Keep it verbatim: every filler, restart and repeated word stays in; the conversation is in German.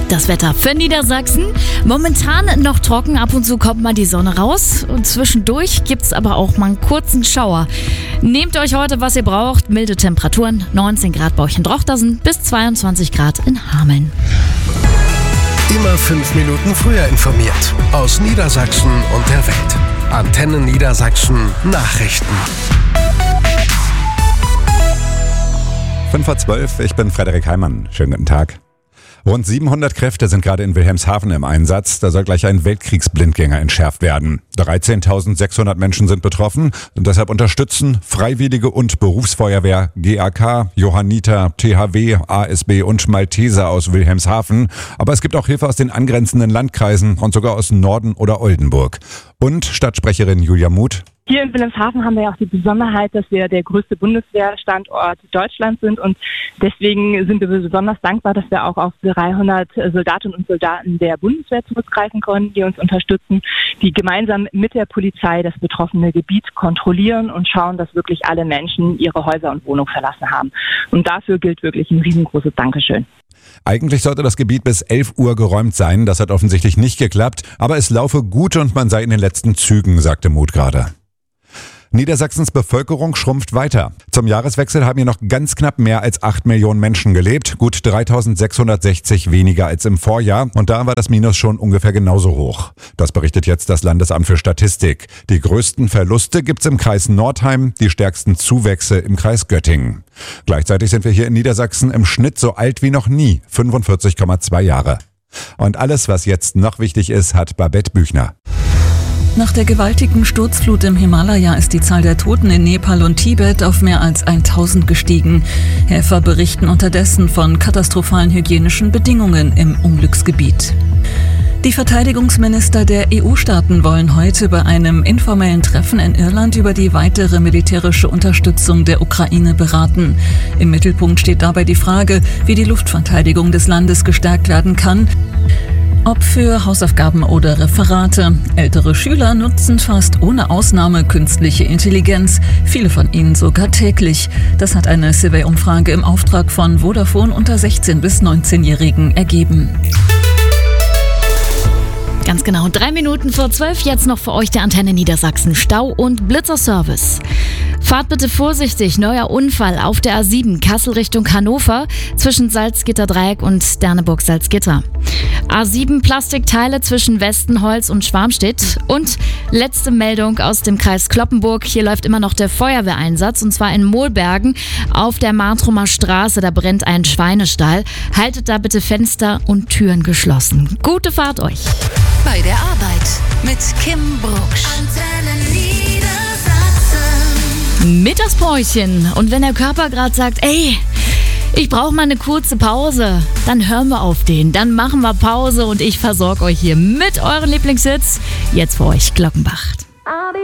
Das Wetter für Niedersachsen. Momentan noch trocken, ab und zu kommt mal die Sonne raus. Und zwischendurch gibt's aber auch mal einen kurzen Schauer. Nehmt euch heute, was ihr braucht. Milde Temperaturen, neunzehn Grad bei euch in Drochtersen bis zweiundzwanzig Grad in Hameln. Immer fünf Minuten früher informiert. Aus Niedersachsen und der Welt. Antenne Niedersachsen Nachrichten. fünf vor zwölf, ich bin Frederik Heimann. Schönen guten Tag. Rund siebenhundert Kräfte sind gerade in Wilhelmshaven im Einsatz. Da soll gleich ein Weltkriegsblindgänger entschärft werden. dreizehntausendsechshundert Menschen sind betroffen und deshalb unterstützen Freiwillige und Berufsfeuerwehr, G A K, Johanniter, T H W, A S B und Malteser aus Wilhelmshaven. Aber es gibt auch Hilfe aus den angrenzenden Landkreisen und sogar aus Norden oder Oldenburg. Und Stadtsprecherin Julia Muth. Hier in Wilhelmshaven haben wir ja auch die Besonderheit, dass wir der größte Bundeswehrstandort Deutschlands sind und deswegen sind wir besonders dankbar, dass wir auch auf dreihundert Soldatinnen und Soldaten der Bundeswehr zurückgreifen können, die uns unterstützen, die gemeinsam mit der Polizei das betroffene Gebiet kontrollieren und schauen, dass wirklich alle Menschen ihre Häuser und Wohnungen verlassen haben. Und dafür gilt wirklich ein riesengroßes Dankeschön. Eigentlich sollte das Gebiet bis elf Uhr geräumt sein. Das hat offensichtlich nicht geklappt, aber es laufe gut und man sei in den letzten Zügen, sagte Muth gerade. Niedersachsens Bevölkerung schrumpft weiter. Zum Jahreswechsel haben hier noch ganz knapp mehr als acht Millionen Menschen gelebt, gut dreitausendsechshundertsechzig weniger als im Vorjahr und da war das Minus schon ungefähr genauso hoch. Das berichtet jetzt das Landesamt für Statistik. Die größten Verluste gibt's im Kreis Nordheim, die stärksten Zuwächse im Kreis Göttingen. Gleichzeitig sind wir hier in Niedersachsen im Schnitt so alt wie noch nie, fünfundvierzig Komma zwei Jahre. Und alles, was jetzt noch wichtig ist, hat Babette Büchner. Nach der gewaltigen Sturzflut im Himalaya ist die Zahl der Toten in Nepal und Tibet auf mehr als tausend gestiegen. Helfer berichten unterdessen von katastrophalen hygienischen Bedingungen im Unglücksgebiet. Die Verteidigungsminister der E U-Staaten wollen heute bei einem informellen Treffen in Irland über die weitere militärische Unterstützung der Ukraine beraten. Im Mittelpunkt steht dabei die Frage, wie die Luftverteidigung des Landes gestärkt werden kann. Ob für Hausaufgaben oder Referate. Ältere Schüler nutzen fast ohne Ausnahme künstliche Intelligenz, viele von ihnen sogar täglich. Das hat eine Survey-Umfrage im Auftrag von Vodafone unter sechzehn- bis neunzehnjährigen ergeben. Ganz genau, drei Minuten vor zwölf, jetzt noch für euch der Antenne Niedersachsen Stau- und Blitzerservice. Fahrt bitte vorsichtig, neuer Unfall auf der A sieben Kassel Richtung Hannover zwischen Salzgitter-Dreieck und Sterneburg-Salzgitter. A sieben Plastikteile zwischen Westenholz und Schwarmstedt. Und letzte Meldung aus dem Kreis Cloppenburg. Hier läuft immer noch der Feuerwehreinsatz und zwar in Mohlbergen auf der Martrumer Straße. Da brennt ein Schweinestall. Haltet da bitte Fenster und Türen geschlossen. Gute Fahrt euch. Bei der Arbeit mit Kim Brucksch. Mittagspäuschen. Und wenn der Körper gerade sagt, ey, ich brauche mal eine kurze Pause, dann hören wir auf den. Dann machen wir Pause und ich versorge euch hier mit euren Lieblingshits. Jetzt für euch Glockenbach.